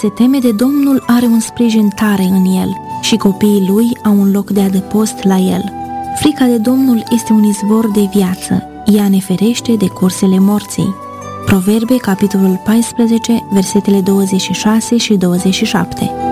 se teme de Domnul are un sprijin tare în el și copiii lui au un loc de adăpost la el. Frica de Domnul este un izvor de viață, ea ne ferește de cursele morții. Proverbe, capitolul 14, versetele 26 și 27.